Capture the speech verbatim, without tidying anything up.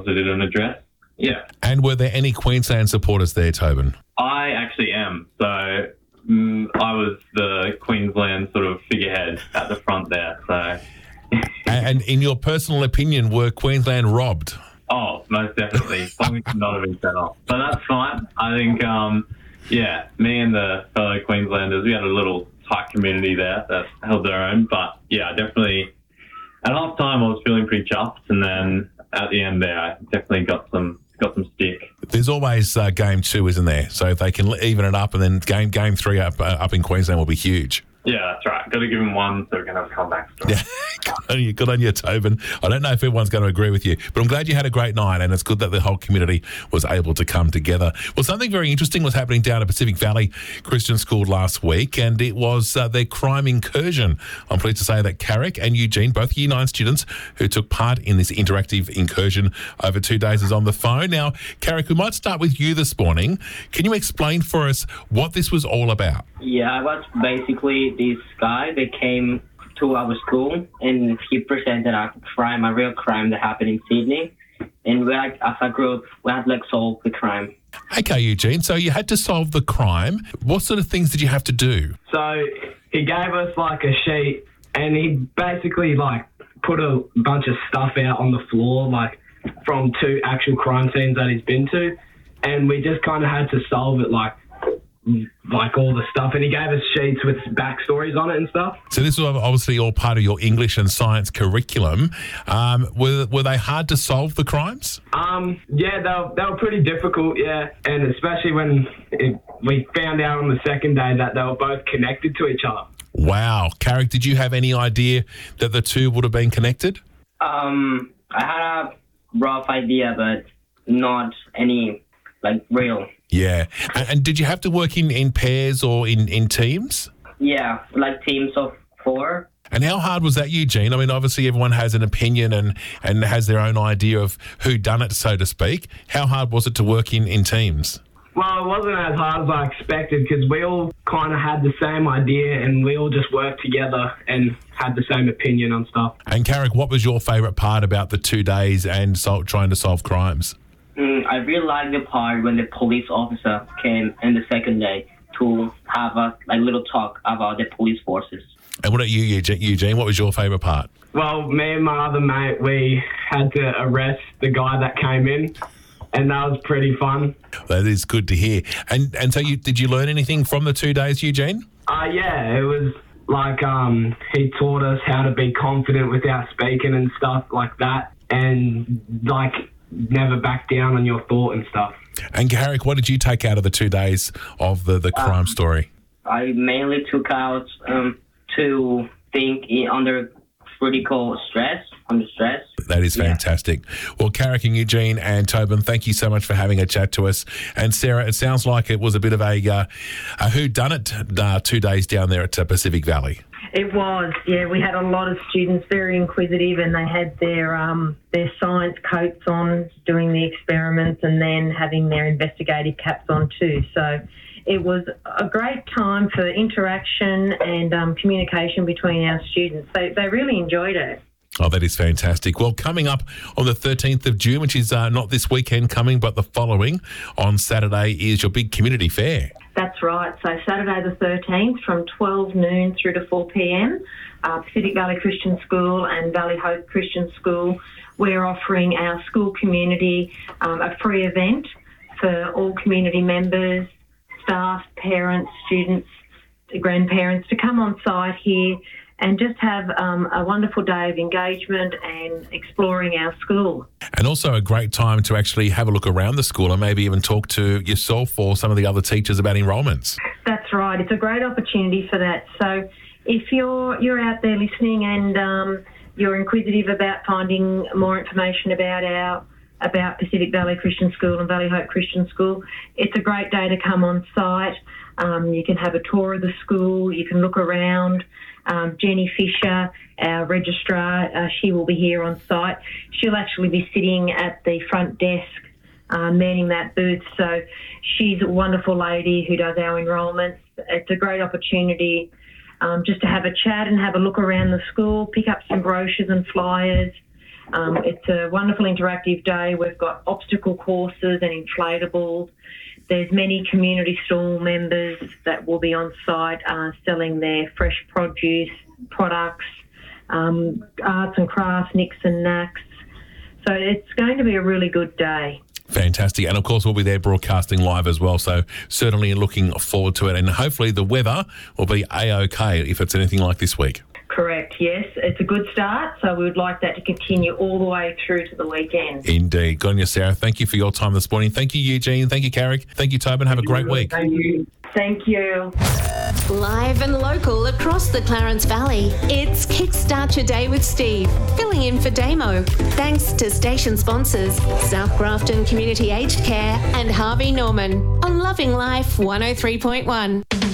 also did an address. Yeah. And were there any Queensland supporters there, Tobin? I actually am. So mm, I was the Queensland sort of figurehead at the front there. So. And in your personal opinion, were Queensland robbed? Oh, most definitely. Something could not have been better. But that's fine. I think, um, yeah, me and the fellow Queenslanders, we had a little tight community there that held their own. But, yeah, definitely at half time I was feeling pretty chuffed. And then at the end there, I definitely got some got some stick. There's always uh, game two, isn't there? So if they can even it up and then game game three up, uh, up in Queensland will be huge. Yeah, that's right. Got to give him one so we can have a comeback story. Yeah, good on you, good on you, Tobin. I don't know if everyone's going to agree with you, but I'm glad you had a great night, and it's good that the whole community was able to come together. Well, something very interesting was happening down at Pacific Valley Christian School last week, and it was uh, their crime incursion. I'm pleased to say that Carrick and Eugene, both Year nine students who took part in this interactive incursion over two days, is on the phone. Now, Carrick, we might start with you this morning. Can you explain for us what this was all about? Yeah, I was basically this guy that came to our school and he presented a crime, a real crime that happened in Sydney. And we, like, as a group, we had like solve the crime. Okay, Eugene, so you had to solve the crime. What sort of things did you have to do? So he gave us like a sheet and he basically like put a bunch of stuff out on the floor, like from two actual crime scenes that he's been to. And we just kind of had to solve it like like all the stuff, and he gave us sheets with backstories on it and stuff. So this was obviously all part of your English and science curriculum. Um, were were they hard to solve, the crimes? Um, yeah, they were, they were pretty difficult, yeah, and especially when it, we found out on the second day that they were both connected to each other. Wow. Carrick, did you have any idea that the two would have been connected? Um, I had a rough idea, but not any, like, real. Yeah. And, and did you have to work in, in pairs or in, in teams? Yeah, like teams of four. And how hard was that, Eugene? I mean, obviously everyone has an opinion and, and has their own idea of who done it, so to speak. How hard was it to work in, in teams? Well, it wasn't as hard as I expected because we all kind of had the same idea and we all just worked together and had the same opinion on stuff. And Carrick, what was your favourite part about the two days and sol- trying to solve crimes? Mm, I really liked the part when the police officer came in the second day to have a like, little talk about the police forces. And what about you, Eugene? What was your favourite part? Well, me and my other mate, we had to arrest the guy that came in, and that was pretty fun. That is good to hear. And and so you did you learn anything from the two days, Eugene? Uh, yeah, it was like um, he taught us how to be confident without speaking and stuff like that, and like never back down on your thought and stuff. And Carrick, what did you take out of the two days of the, the crime um, story? I mainly took out um, to think under critical stress, under stress. That is fantastic. Yeah. Well, Carrick and Eugene and Tobin, thank you so much for having a chat to us. And Sarah, it sounds like it was a bit of a, uh, a whodunit uh, two days down there at uh, Pacific Valley. It was, yeah. We had a lot of students very inquisitive, and they had their um, their science coats on, doing the experiments, and then having their investigative caps on too. So it was a great time for interaction and um, communication between our students. They they really enjoyed it. Oh, that is fantastic. Well, coming up on the thirteenth of June, which is uh, not this weekend coming, but the following, on Saturday, is your big community fair. That's right. So Saturday the thirteenth from twelve noon through to four p.m, uh, Pacific Valley Christian School and Valley Hope Christian School, we're offering our school community um, a free event for all community members, staff, parents, students, grandparents to come on site here and just have um, a wonderful day of engagement and exploring our school. And also a great time to actually have a look around the school and maybe even talk to yourself or some of the other teachers about enrolments. That's right. It's a great opportunity for that. So if you're you're out there listening and um, you're inquisitive about finding more information about our about Pacific Valley Christian School and Valley Hope Christian School, it's a great day to come on site. Um, you can have a tour of the school. You can look around. Um, Jenny Fisher, our registrar, uh, she will be here on site. She'll actually be sitting at the front desk, uh, manning that booth. So she's a wonderful lady who does our enrolments. It's a great opportunity um, just to have a chat and have a look around the school, pick up some brochures and flyers, Um, it's a wonderful interactive day. We've got obstacle courses and inflatables. There's many community stall members that will be on site uh, selling their fresh produce, products, um, arts and crafts, nicks and knacks. So it's going to be a really good day. Fantastic. And of course, we'll be there broadcasting live as well. So certainly looking forward to it. And hopefully the weather will be A-OK if it's anything like this week. Correct, yes. It's a good start, so we would like that to continue all the way through to the weekend. Indeed. Good on you, Sarah. Thank you for your time this morning. Thank you, Eugene. Thank you, Carrick. Thank you, Tobin. Have a great week. Thank you. Thank you. Live and local across the Clarence Valley, it's Kickstart Your Day with Steve, filling in for Damo. Thanks to station sponsors South Grafton Community Aged Care and Harvey Norman on Loving Life one oh three point one.